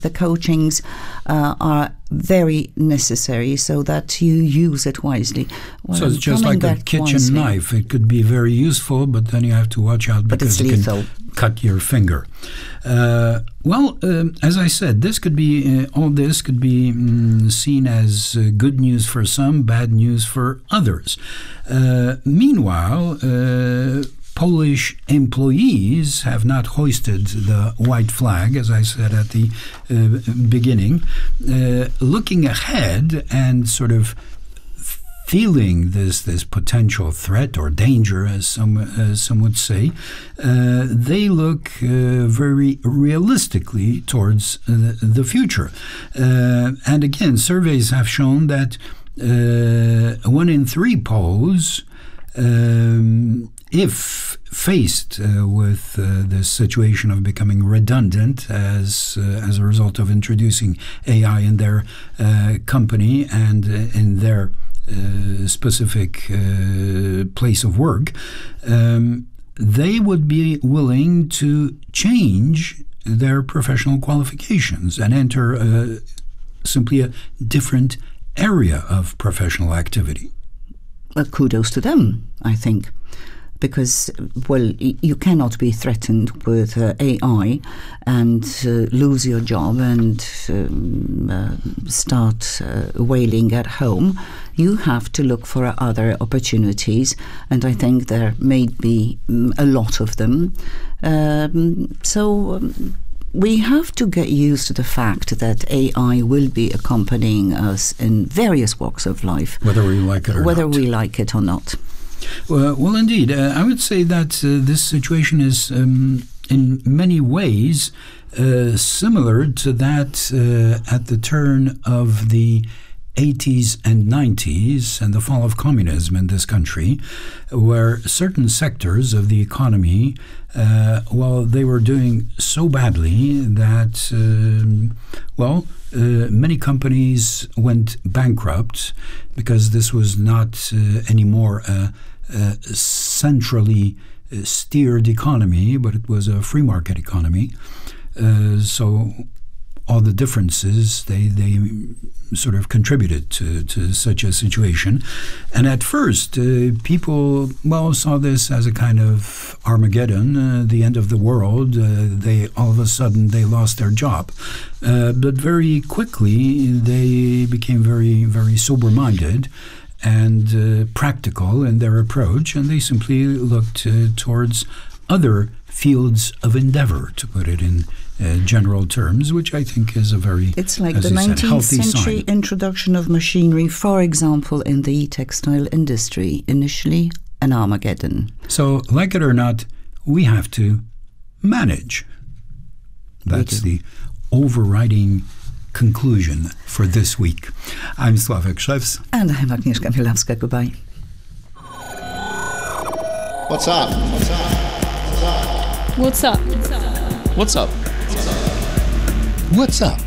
The coachings are very necessary so that you use it wisely. Well, so it's just like a kitchen knife. It could be very useful, but then you have to watch out because it can cut your finger. As I said, this could be all this could be seen as good news for some, bad news for others. Meanwhile, Polish employees have not hoisted the white flag, as I said at the beginning. Looking ahead and sort of feeling this potential threat or danger, as some would say, they look very realistically towards the future. And again, surveys have shown that 1 in 3 Poles, if faced with the situation of becoming redundant as a result of introducing AI in their company and in their specific place of work, they would be willing to change their professional qualifications and enter simply a different area of professional activity. Well, kudos to them, I think. Because, you cannot be threatened with AI and lose your job and start wailing at home. You have to look for other opportunities, and I think there may be a lot of them. We have to get used to the fact that AI will be accompanying us in various walks of life. Whether we like it or not. Whether we like it or not. Well, indeed. I would say that this situation is, in many ways, similar to that at the turn of the 80s and 90s and the fall of communism in this country, where certain sectors of the economy, they were doing so badly that, many companies went bankrupt because this was not anymore a centrally steered economy, but it was a free market economy. So all the differences, they sort of contributed to such a situation. And at first, people, saw this as a kind of Armageddon, the end of the world. All of a sudden, they lost their job. But very quickly, they became very, very sober-minded and practical in their approach, and they simply looked towards other fields of endeavor, to put it in general terms, which I think is a very, it's like the 19th century sign. Introduction of machinery, for example, in the textile industry, initially an Armageddon. So, like it or not, we have to manage. That's the overriding conclusion for this week. I'm Sławek Szewc. And I'm Agnieszka Mielawska. Goodbye. What's up? What's up? What's up? What's up? What's up? What's up?